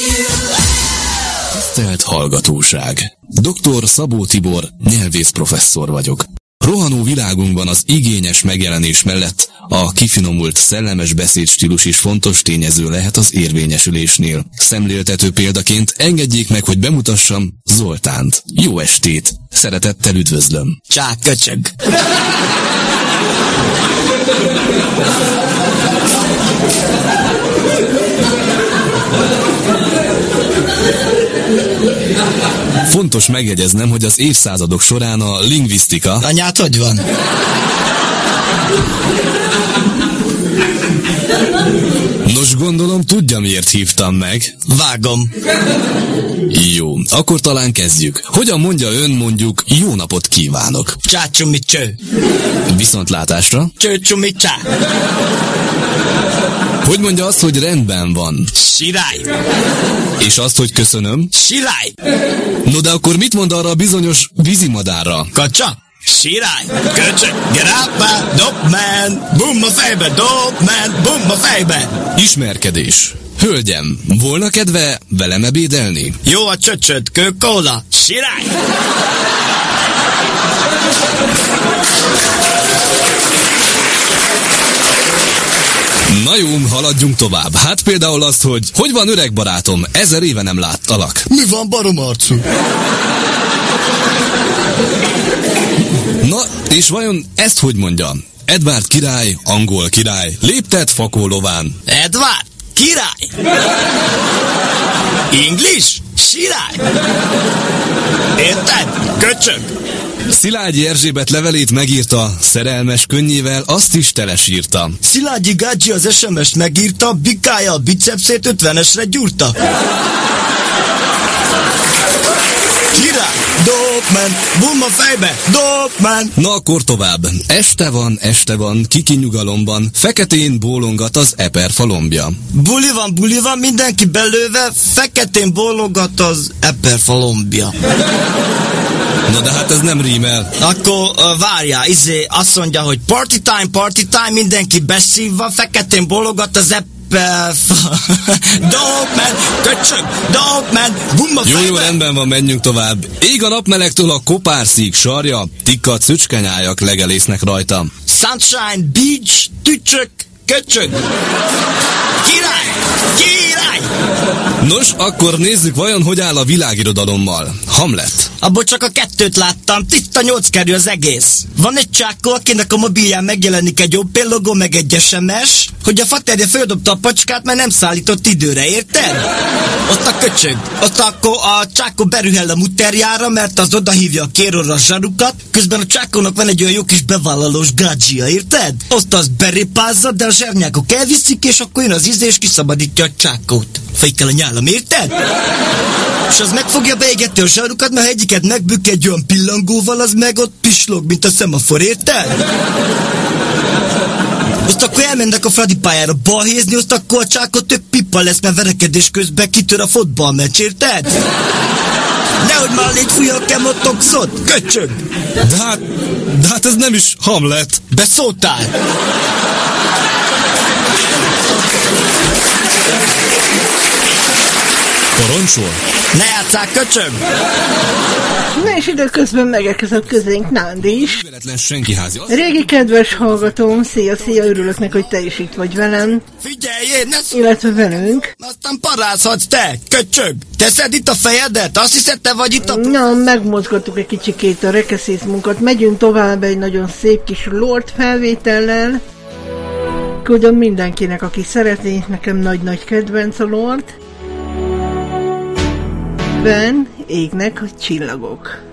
Tisztelt hallgatóság! Dr. Szabó Tibor, nyelvész professzor vagyok. Rohanó világunkban az igényes megjelenés mellett a kifinomult szellemes beszédstílus is fontos tényező lehet az érvényesülésnél. Szemléltető példaként engedjék meg, hogy bemutassam Zoltánt. Jó estét! Szeretettel üdvözlöm! Csá, köcsög! Fontos megjegyeznem, hogy az évszázadok során a lingvisztika... Anyád hogy van? Nos, gondolom tudja, miért hívtam meg. Vágom. Jó, akkor talán kezdjük. Hogyan mondja ön mondjuk jó napot kívánok? Csácsumi cső. Viszontlátásra. Csőcsumi csá. Hogy mondja azt, hogy rendben van? Sirály. És azt, hogy köszönöm? Sirály. No, de akkor mit mond arra a bizonyos vízimadárra? Kacsa. Sirály. Köcsög. Gerápá. Dobman. Bum a fejbe. Dobman. Bum a fejbe. Ismerkedés. Hölgyem, volna kedve velem ebédelni? Jó a csöcsöd. Kőkóla. Sirály. Na jó, haladjunk tovább. Hát például azt, hogy van öreg barátom, 1000 éve nem láttalak. Mi van, baromarcú? Na, és vajon ezt hogy mondja? Edward király, angol király, léptet fakólován. Edward király. English? Sirály. Érted? Köcsög. Szilágyi Erzsébet levelét megírta, szerelmes könnyével azt is telesírta. Szilágyi Gácsi az SMS-t megírta, bikája a bicepszét 50-esre gyúrta. Király! Dobman! Bum a fejbe! Dobman! Na akkor tovább. Este van, kiki nyugalomban, feketén bólongat az eperfa lombja. Buli van, mindenki belőve, feketén bólogat az eperfa lombja. Na de hát ez nem rímel. Akkor várjál, azt mondja, hogy party time, mindenki beszívva, feketén bólogat az Dobman, köcsög, Dobman, bum a fejbe. Jó, rendben van, menjünk tovább. Ég a napmelegtől a kopárszík sarja, tikkat szücskenyájak legelésznek rajta. Sunshine, beach, tücsök, köcsög. Király! Nos, akkor nézzük, vajon hogy áll a világirodalommal. Hamlet. Abból csak a 2 láttam, tiszta 8 kerül az egész. Van egy csákó, akinek a mobilján megjelenik egy Opel logó, meg egy SMS, hogy a faterja földobta a pacskát, mert nem szállított időre, érted? Ott a köcsög. Ott akkor a csákó berühel a muterjára, mert az odahívja a kérorra a zsarukat, közben a csákónak van egy olyan jó kis bevállalós gádzsia, érted? Azt az berépázza, de a zsernyákok elviszik, és akkor jön az és kiszabadítja a csákót. Fejkel a nyálam, érted? És az megfogja, beégetni a zsarukat, mert ha egyiket megbük egy olyan pillangóval, az meg ott pislog, mint a szemafor, érted? Azt akkor elmennek a Fradi pályára balhézni, azt akkor a csákot több pipa lesz, mert verekedés közben kitör a fotballmeccs, érted? Nehogy már légy fújja a kemotoxot, köcsög! De hát ez nem is Hamlet. Beszóltál! Parancsol? Ne játsszál, köcsög! Na és időközben megérkezett közénk Nándi is. Véletlen senki házi. Régi kedves hallgatóm, szia, örülök meg, hogy te is itt vagy velem. Figyeljél, ne illetve velünk. Aztán parázhatsz te, köcsög! Teszed itt a fejedet? Azt hiszed, te vagy itt a... Na, megmozgattuk egy kicsikét a rekeszészmunkat. Megyünk tovább egy nagyon szép kis Lord felvétellel. Küldöm mindenkinek, aki szeretné, nekem nagy-nagy kedvenc a Lord. Ben égnek a csillagok.